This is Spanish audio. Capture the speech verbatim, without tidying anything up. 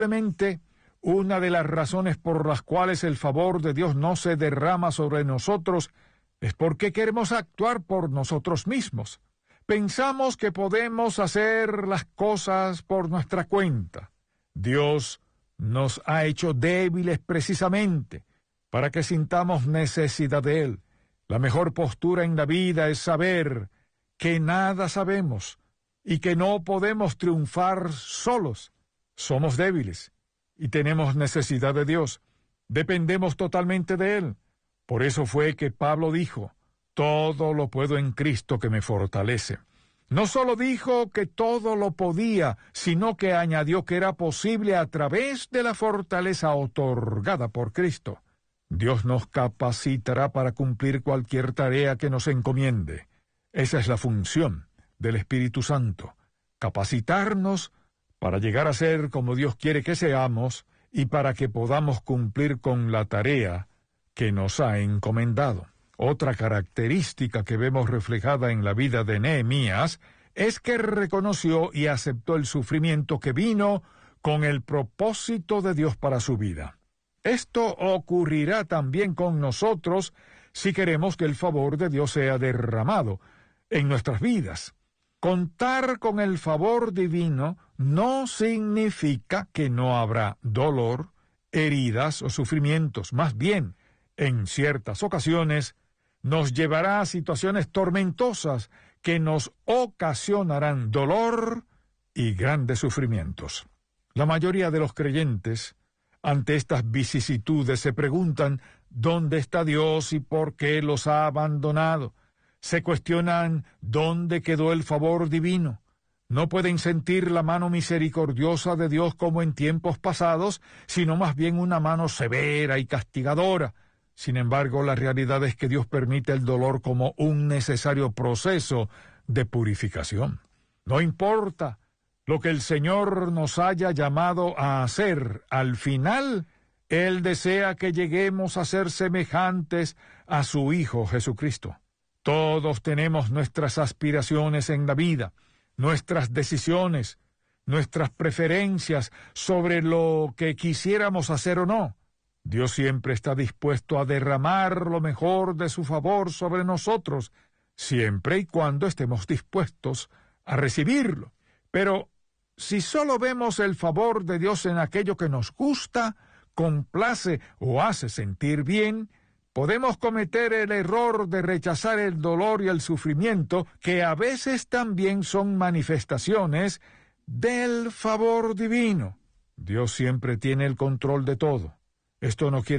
Simplemente, una de las razones por las cuales el favor de Dios no se derrama sobre nosotros es porque queremos actuar por nosotros mismos. Pensamos que podemos hacer las cosas por nuestra cuenta. Dios nos ha hecho débiles precisamente para que sintamos necesidad de Él. La mejor postura en la vida es saber que nada sabemos y que no podemos triunfar solos. Somos débiles y tenemos necesidad de Dios. Dependemos totalmente de Él. Por eso fue que Pablo dijo, todo lo puedo en Cristo que me fortalece. No solo dijo que todo lo podía, sino que añadió que era posible a través de la fortaleza otorgada por Cristo. Dios nos capacitará para cumplir cualquier tarea que nos encomiende. Esa es la función del Espíritu Santo, capacitarnos para llegar a ser como Dios quiere que seamos y para que podamos cumplir con la tarea que nos ha encomendado. Otra característica que vemos reflejada en la vida de Nehemías es que reconoció y aceptó el sufrimiento que vino con el propósito de Dios para su vida. Esto ocurrirá también con nosotros si queremos que el favor de Dios sea derramado en nuestras vidas. Contar con el favor divino no significa que no habrá dolor, heridas o sufrimientos. Más bien, en ciertas ocasiones, nos llevará a situaciones tormentosas que nos ocasionarán dolor y grandes sufrimientos. La mayoría de los creyentes, ante estas vicisitudes, se preguntan ¿dónde está Dios y por qué los ha abandonado? Se cuestionan ¿dónde quedó el favor divino? No pueden sentir la mano misericordiosa de Dios como en tiempos pasados, sino más bien una mano severa y castigadora. Sin embargo, la realidad es que Dios permite el dolor como un necesario proceso de purificación. No importa lo que el Señor nos haya llamado a hacer, al final, Él desea que lleguemos a ser semejantes a su Hijo Jesucristo. Todos tenemos nuestras aspiraciones en la vida, nuestras decisiones, nuestras preferencias sobre lo que quisiéramos hacer o no. Dios siempre está dispuesto a derramar lo mejor de su favor sobre nosotros, siempre y cuando estemos dispuestos a recibirlo. Pero si solo vemos el favor de Dios en aquello que nos gusta, complace o hace sentir bien, podemos cometer el error de rechazar el dolor y el sufrimiento, que a veces también son manifestaciones del favor divino. Dios siempre tiene el control de todo. Esto no quiere